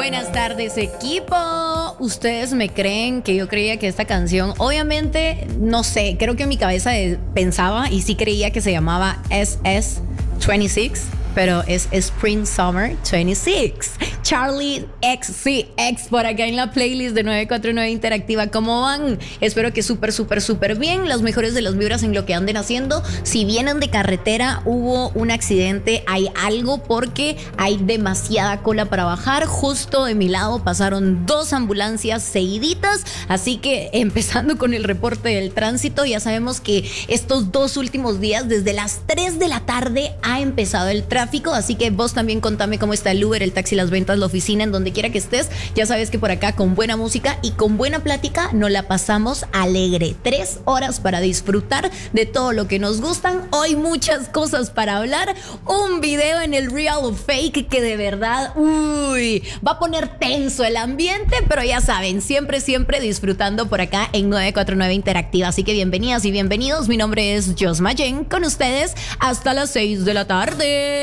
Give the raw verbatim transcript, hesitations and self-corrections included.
Buenas tardes, equipo. Ustedes me creen que yo creía que esta canción, obviamente, no sé, creo que en mi cabeza pensaba y sí creía que se llamaba S S veintiséis, pero es Spring Summer veintiséis. Charlie X C X por acá en la playlist de nueve cuatro nueve Interactiva. ¿Cómo van? Espero que súper, súper, súper bien. Las mejores de las vibras en lo que anden haciendo. Si vienen de carretera, hubo un accidente, hay algo porque hay demasiada cola para bajar. Justo de mi lado pasaron dos ambulancias seguiditas. Así que empezando con el reporte del tránsito, ya sabemos que estos dos últimos días, desde las tres de la tarde, ha empezado el tráfico. Así que vos también contame cómo está el Uber, el taxi, las ventas, la oficina, en donde quiera que estés. Ya sabes que por acá con buena música y con buena plática nos la pasamos alegre. Tres horas para disfrutar de todo lo que nos gustan. Hoy muchas cosas para hablar. Un video en el Real o Fake que de verdad, uy, va a poner tenso el ambiente, pero ya saben, siempre, siempre disfrutando por acá en nueve cuatro nueve Interactiva. Así que bienvenidas y bienvenidos. Mi nombre es Jos Mayen, con ustedes hasta las seis de la tarde.